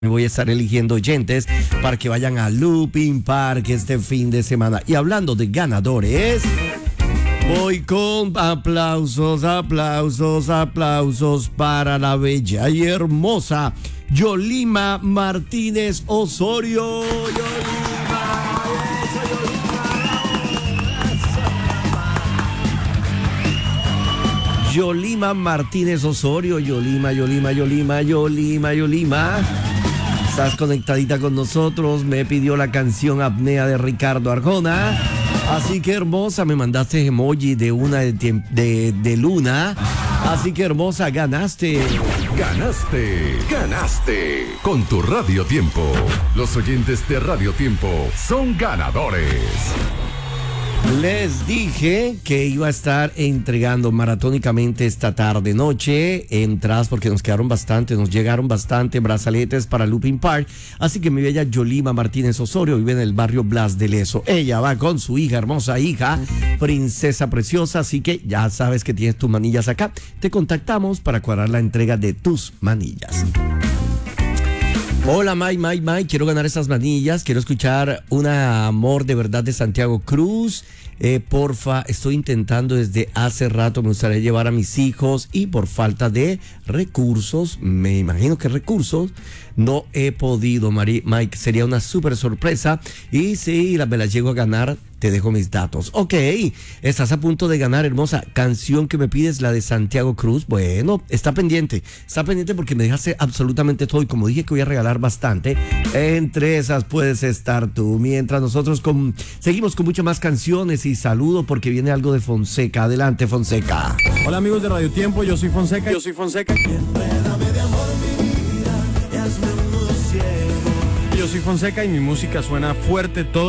Me voy a estar eligiendo oyentes para que vayan a Looping Park este fin de semana. Y hablando de ganadores, voy con aplausos para la bella y hermosa Yolima Martínez Osorio. Yolima Martínez Osorio, Yolima. Estás conectadita con nosotros, me pidió la canción Apnea de Ricardo Arjona. Así que hermosa, me mandaste emoji de una de luna. Así que hermosa, ganaste. Ganaste con tu Radio Tiempo. Los oyentes de Radio Tiempo son ganadores. Les dije que iba a estar entregando maratónicamente esta tarde noche entradas porque nos llegaron bastante brazaletes para Looping Park. Así que mi bella Yolima Martínez Osorio vive en el barrio Blas de Lezo. Ella va con su hermosa hija, princesa preciosa. Así que ya sabes que tienes tus manillas acá. Te contactamos para cuadrar la entrega de tus manillas. Hola, Mike, quiero ganar esas manillas, quiero escuchar Un amor de verdad de Santiago Cruz. Porfa, estoy intentando desde hace rato, me gustaría llevar a mis hijos y por falta de recursos, me imagino que recursos, no he podido, Mike, sería una súper sorpresa y si me las llego a ganar, te dejo mis datos. Ok, estás a punto de ganar, hermosa. Canción que me pides, la de Santiago Cruz. Bueno, está pendiente porque me dejaste absolutamente todo y como dije que voy a regalar bastante, entre esas puedes estar tú. Mientras nosotros seguimos con muchas más canciones y saludo porque viene algo de Fonseca. Adelante, Fonseca. Hola amigos de Radio Tiempo, yo soy Fonseca. Yo soy Fonseca y mi música suena fuerte todo